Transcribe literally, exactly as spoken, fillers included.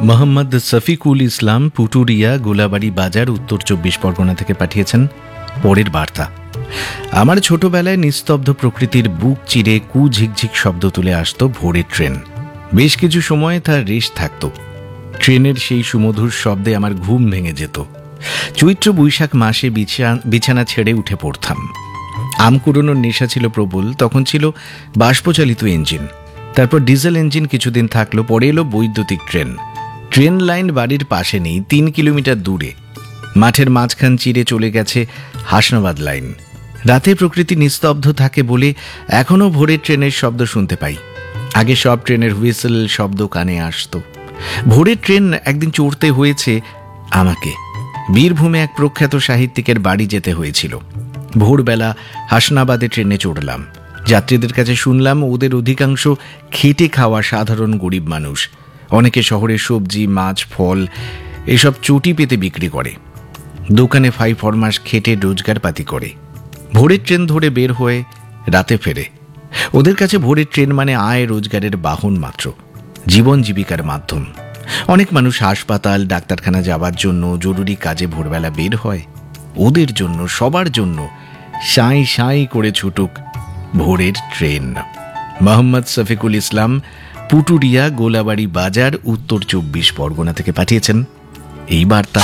মোহাম্মদ শফিকুল ইসলাম পুটুরিয়া গোলাবাড়ি বাজার উত্তর চব্বিশ পরগনা থেকে পাঠিয়েছেন পরের বার্তা। আমার ছোটবেলায় নিস্তব্ধ প্রকৃতির বুক চিরে কু ঝিকঝিক শব্দ তুলে আসতো ভোরের ট্রেন। বেশ কিছু সময় তার রেশ থাকত। ট্রেনের সেই সুমধুর শব্দে আমার ঘুম ভেঙে যেত। চৈত্র বৈশাখ মাসে বিছানা ছেড়ে উঠে পড়তাম। আম কুড়োনোর নেশা ছিল প্রবল। তখন ছিল বাষ্পচালিত ইঞ্জিন, তারপর ডিজেল ইঞ্জিন কিছুদিন থাকলো, পরে এলো বৈদ্যুতিক ট্রেন। ট্রেন লাইন বাড়ির পাশে নেই, তিন কিলোমিটার দূরে। মাঠের মাঝখান চিরে চলে গেছে হাসনাবাদ লাইন। রাতে প্রকৃতি নিস্তব্ধ থাকে বলে এখনও ভোরের ট্রেনের শব্দ শুনতে পাই। আগে সব ট্রেনের হুইসেল শব্দ কানে আসতো। ভোরের ট্রেন একদিন চড়তে হয়েছে আমাকে। বীরভূমে এক প্রখ্যাত সাহিত্যিকের বাড়ি যেতে হয়েছিল। ভোরবেলা হাসনাবাদে ট্রেনে চড়লাম। যাত্রীদের কাছে শুনলাম ওদের অধিকাংশ খেটে খাওয়া সাধারণ গরিব মানুষ। অনেকে শহরের সবজি, মাছ, ফল এসব চটি পেতে বিক্রি করে। দোকানে ফাই ফরমাস খেটে রোজগারপাতি করে। ভোরের ট্রেন ধরে বের হয়ে রাতে ফেরে। ওদের কাছে ভোরের ট্রেন মানে আয় রোজগারের বাহন মাত্র, জীবন জীবিকার মাধ্যম। অনেক মানুষ হাসপাতাল, ডাক্তারখানা যাওয়ার জন্য জরুরি কাজে ভোরবেলা বের হয়। ওদের জন্য, সবার জন্য সাঁই সাঁই করে ছুটুক ভোরের ট্রেন। মোহাম্মদ শফিকুল ইসলাম পুটুরিয়া গোলাবাড়ি বাজার উত্তর চব্বিশ পরগনা থেকে পাঠিয়েছেন এই বার্তা।